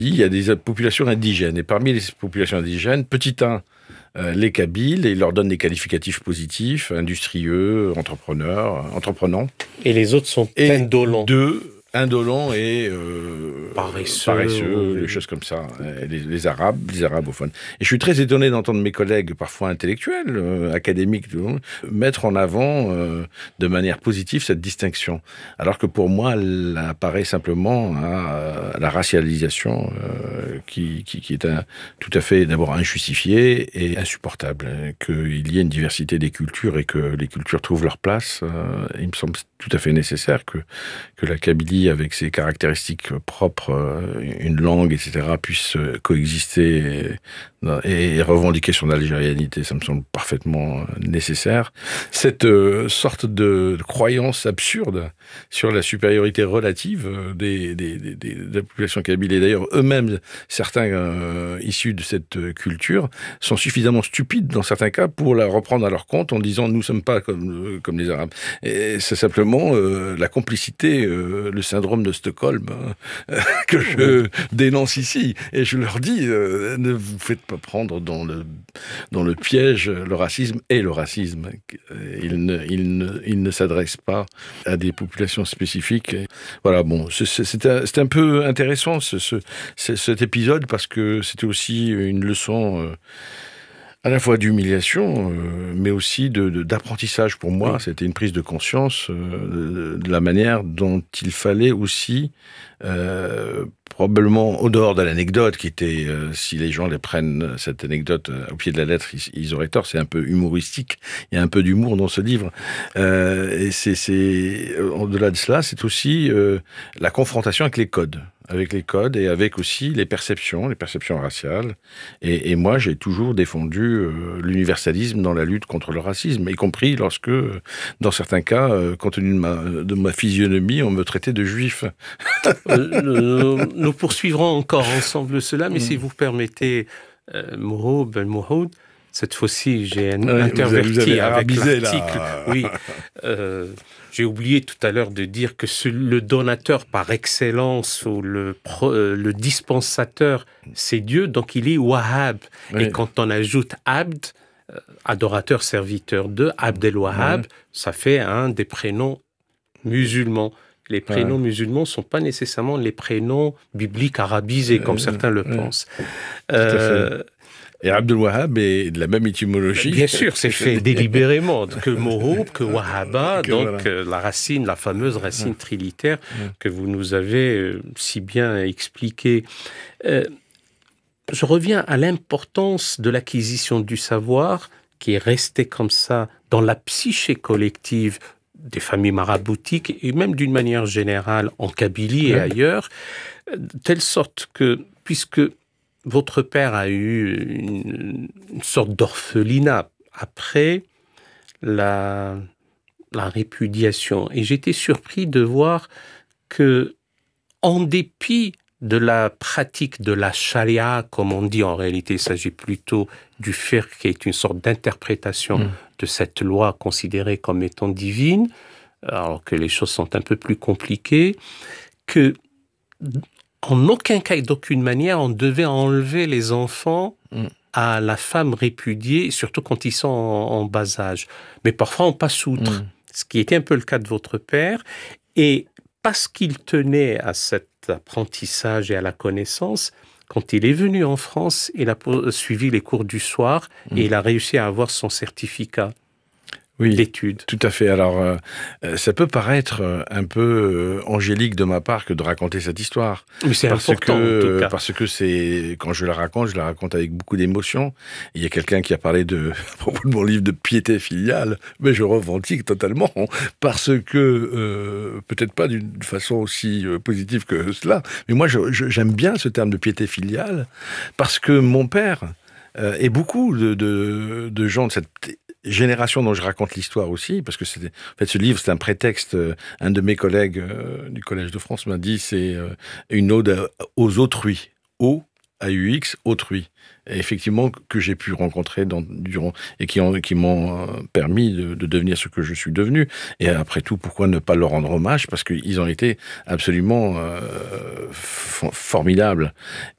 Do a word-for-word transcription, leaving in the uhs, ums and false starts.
Il y a des populations indigènes, et parmi les populations indigènes, petit un, euh, les Kabyles, et ils leur donnent des qualificatifs positifs, industrieux, entrepreneurs, entreprenants. Et les autres sont Et indolents. deux, indolents et euh, Paresseux, paresseux, oui. des choses comme ça, les, les Arabes, les arabophones. Et je suis très étonné d'entendre mes collègues, parfois intellectuels, euh, académiques, tout, mettre en avant euh, de manière positive cette distinction. Alors que pour moi, elle apparaît simplement à, à la racialisation euh, qui, qui, qui est un, tout à fait d'abord injustifiée et insupportable. Qu'il y ait une diversité des cultures et que les cultures trouvent leur place, euh, il me semble tout à fait nécessaire que, que la Kabylie, avec ses caractéristiques propres, une langue, et cetera, puisse coexister et, et revendiquer son algérianité. Ça me semble parfaitement nécessaire. Cette euh, sorte de croyance absurde sur la supériorité relative des, des, des, des, de la population kabyle, et d'ailleurs eux-mêmes, certains euh, issus de cette culture, sont suffisamment stupides dans certains cas pour la reprendre à leur compte en disant « nous ne sommes pas comme, comme les Arabes ». Et c'est simplement euh, la complicité, euh, le syndrome de Stockholm hein, que je dénonce ici. Et je leur dis, euh, ne vous faites pas prendre dans le, dans le piège. Le racisme est le racisme. Il ne, il ne, il ne s'adresse pas à des populations spécifiques. Et voilà, bon, c'est, c'est, un, c'est un peu intéressant ce, ce, cet épisode parce que c'était aussi une leçon... Euh, à la fois d'humiliation, euh, mais aussi de, de, d'apprentissage pour moi. Oui. C'était une prise de conscience euh, de, de la manière dont il fallait aussi, euh, probablement au dehors de l'anecdote, qui était, euh, si les gens les prennent, cette anecdote euh, au pied de la lettre, ils, ils auraient tort, c'est un peu humoristique, il y a un peu d'humour dans ce livre. Euh, et c'est, c'est, au-delà de cela, c'est aussi euh, la confrontation avec les codes. avec les codes et avec aussi les perceptions, les perceptions raciales. Et, et moi, j'ai toujours défendu euh, l'universalisme dans la lutte contre le racisme, y compris lorsque, euh, dans certains cas, euh, compte tenu de ma, de ma physionomie, on me traitait de juif. euh, nous, nous poursuivrons encore ensemble cela, mais mmh. si vous permettez, euh, Moho Ben Mouhoud, cette fois-ci, j'ai un, oui, interverti vous avez, vous avez avec l'article. Là. Oui, euh, j'ai oublié tout à l'heure de dire que ce, le donateur par excellence ou le, pro, euh, le dispensateur, c'est Dieu, donc il est Wahhab. Oui. Et quand on ajoute Abd, euh, adorateur, serviteur de, Abd el-Wahhab, oui. ça fait un des prénoms musulmans. Les prénoms ouais. musulmans ne sont pas nécessairement les prénoms bibliques arabisés, comme euh, certains le euh, pensent. Euh, Et Abd el-Wahhab est de la même étymologie. Bien sûr, c'est fait délibérément, que Mohoub, que Wahhaba, que donc voilà. euh, la racine, la fameuse racine ouais. trilitaire ouais. que vous nous avez euh, si bien expliquée. Euh, je reviens à l'importance de l'acquisition du savoir qui est restée comme ça dans la psyché collective des familles maraboutiques et même d'une manière générale en Kabylie ouais. et ailleurs, de telle sorte que, puisque votre père a eu une, une sorte d'orphelinat après la, la répudiation. Et j'étais surpris de voir que, en dépit de la pratique de la charia, comme on dit en réalité, il s'agit plutôt du fiqh, qui est une sorte d'interprétation mmh. de cette loi considérée comme étant divine, alors que les choses sont un peu plus compliquées, que en aucun cas et d'aucune manière, on devait enlever les enfants mmh. à la femme répudiée, surtout quand ils sont en, en bas âge. Mais parfois, on passe outre, mmh. ce qui était un peu le cas de votre père. Et parce qu'il tenait à cet apprentissage et à la connaissance, quand il est venu en France, il a suivi les cours du soir mmh. et il a réussi à avoir son certificat. Oui, d'études. Tout à fait. Alors, euh, ça peut paraître un peu euh, angélique de ma part que de raconter cette histoire. Mais c'est parce important, que, en tout cas. Parce que c'est, quand je la raconte, je la raconte avec beaucoup d'émotion. Il y a quelqu'un qui a parlé de, à propos de mon livre de piété filiale, mais je revendique totalement, parce que, euh, peut-être pas d'une façon aussi euh, positive que cela, mais moi, je, je, j'aime bien ce terme de piété filiale, parce que mon père, euh, et beaucoup de, de, de gens de cette génération dont je raconte l'histoire aussi, parce que c'était, en fait, ce livre, c'est un prétexte. Un de mes collègues euh, du Collège de France m'a dit, c'est euh, une ode aux autrui. O A U X, autrui. Et effectivement, que j'ai pu rencontrer dans, durant, et qui, ont, qui m'ont permis de, de devenir ce que je suis devenu. Et après tout, pourquoi ne pas leur rendre hommage? Parce qu'ils ont été absolument euh, f- formidables.